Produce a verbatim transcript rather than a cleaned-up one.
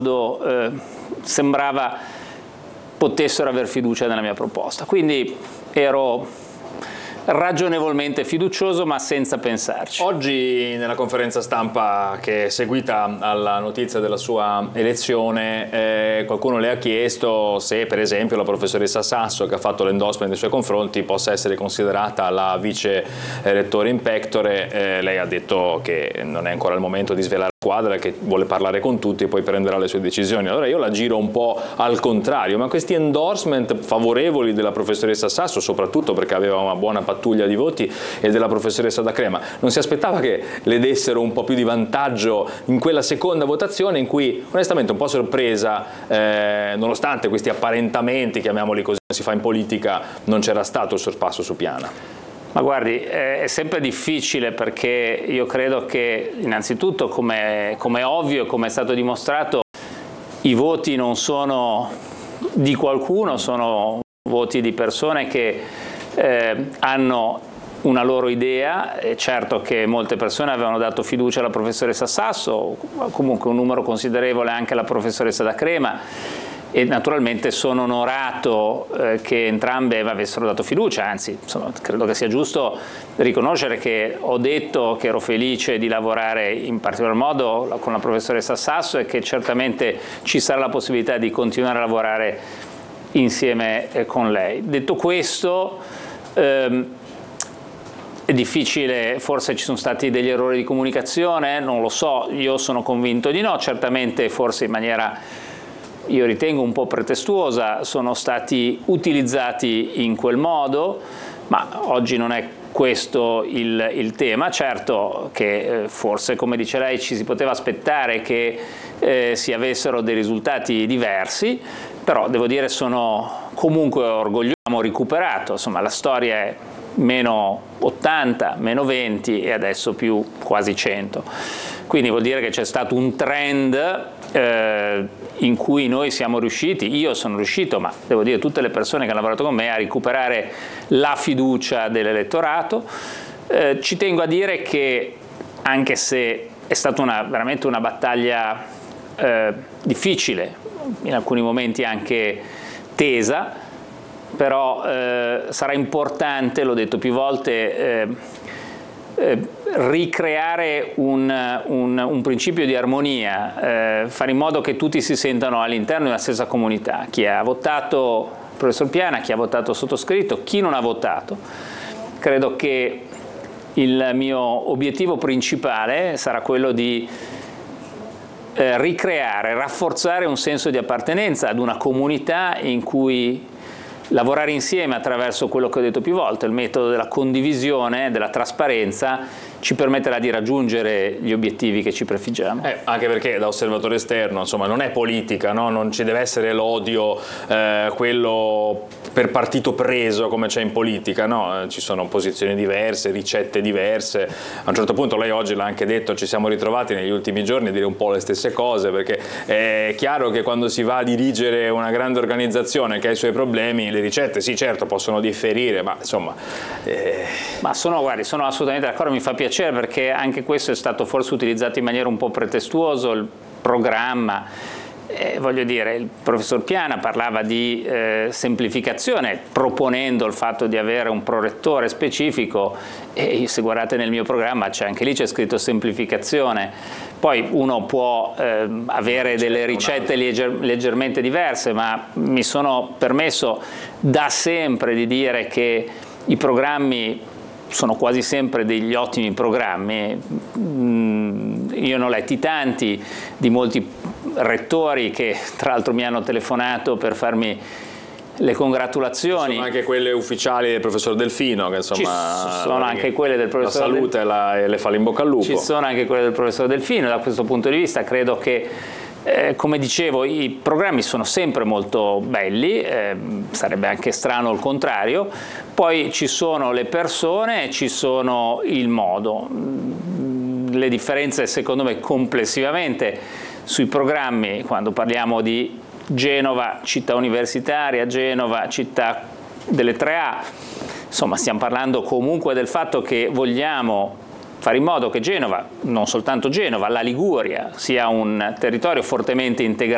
eh, sembrava potessero aver fiducia nella mia proposta. Quindi ero ragionevolmente fiducioso, ma senza pensarci. Oggi nella conferenza stampa che è seguita alla notizia della sua elezione, eh, qualcuno le ha chiesto se per esempio la professoressa Sasso, che ha fatto l'endorsement nei suoi confronti, possa essere considerata la vice rettore in pectore. Eh, lei ha detto che non è ancora il momento di svelare la quadra, che vuole parlare con tutti e poi prenderà le sue decisioni. Allora io la giro un po' al contrario: ma questi endorsement favorevoli della professoressa Sasso, soprattutto perché aveva una buona pattuglia di voti, e della professoressa D'Acrema, non si aspettava che le dessero un po' più di vantaggio in quella seconda votazione in cui onestamente un po' sorpresa, eh, nonostante questi apparentamenti, chiamiamoli così, si fa in politica, non c'era stato il sorpasso su Piana? Ma guardi, è sempre difficile, perché io credo che innanzitutto, come è ovvio e come è stato dimostrato, i voti non sono di qualcuno, sono voti di persone che eh, hanno una loro idea. È certo che molte persone avevano dato fiducia alla professoressa Sasso, comunque un numero considerevole anche alla professoressa D'Acrema, e naturalmente sono onorato eh, che entrambe avessero dato fiducia. Anzi, insomma, credo che sia giusto riconoscere che ho detto che ero felice di lavorare in particolar modo con la professoressa Sasso e che certamente ci sarà la possibilità di continuare a lavorare insieme eh, con lei. Detto questo, ehm, è difficile, forse ci sono stati degli errori di comunicazione, non lo so, io sono convinto di no, certamente forse in maniera, io ritengo, un po' pretestuosa, sono stati utilizzati in quel modo, ma oggi non è questo il, il tema. Certo che eh, forse, come dice lei, ci si poteva aspettare che eh, si avessero dei risultati diversi, però devo dire sono comunque orgoglioso, abbiamo recuperato, insomma la storia è meno ottanta, meno venti e adesso più quasi cento. Quindi vuol dire che c'è stato un trend eh, in cui noi siamo riusciti, io sono riuscito, ma devo dire tutte le persone che hanno lavorato con me, a recuperare la fiducia dell'elettorato. Eh, ci tengo a dire che, anche se è stata una, veramente una battaglia eh, difficile, in alcuni momenti anche tesa, però eh, sarà importante, l'ho detto più volte, eh, eh, ricreare un, un, un principio di armonia, eh, fare in modo che tutti si sentano all'interno della stessa comunità, chi ha votato il professor Piana, chi ha votato sottoscritto, chi non ha votato. Credo che il mio obiettivo principale sarà quello di eh, ricreare, rafforzare un senso di appartenenza ad una comunità in cui lavorare insieme attraverso quello che ho detto più volte, il metodo della condivisione, della trasparenza, ci permetterà di raggiungere gli obiettivi che ci prefiggiamo. Eh, anche perché da osservatore esterno, insomma, non è politica, no? Non ci deve essere l'odio, eh, quello per partito preso come c'è in politica, no? Ci sono posizioni diverse, ricette diverse. A un certo punto, lei oggi l'ha anche detto, ci siamo ritrovati negli ultimi giorni a dire un po' le stesse cose, perché è chiaro che quando si va a dirigere una grande organizzazione che ha i suoi problemi, le ricette sì, certo, possono differire, ma insomma... Eh... Ma sono, guardi, sono assolutamente d'accordo, mi fa piacere, perché anche questo è stato forse utilizzato in maniera un po' pretestuoso, il programma. Eh, voglio dire, il professor Piana parlava di eh, semplificazione, proponendo il fatto di avere un prorettore specifico, e se guardate nel mio programma c'è anche lì c'è scritto semplificazione. Poi uno può eh, avere delle ricette legger leggermente diverse, ma mi sono permesso da sempre di dire che i programmi sono quasi sempre degli ottimi programmi. Io ne ho letti tanti, di molti rettori che tra l'altro mi hanno telefonato per farmi le congratulazioni. Sono anche quelle ufficiali del professor Delfino, che insomma... Ci sono anche quelle del professor Delfino. La salute la, e le fa l'in bocca al lupo. Ci sono anche quelle del professor Delfino. Da questo punto di vista credo che, eh, come dicevo, i programmi sono sempre molto belli, eh, sarebbe anche strano il contrario. Poi ci sono le persone e ci sono il modo. Le differenze, secondo me, complessivamente sui programmi, quando parliamo di Genova, città universitaria, Genova, città delle tre A, insomma stiamo parlando comunque del fatto che vogliamo fare in modo che Genova, non soltanto Genova, la Liguria, sia un territorio fortemente integrato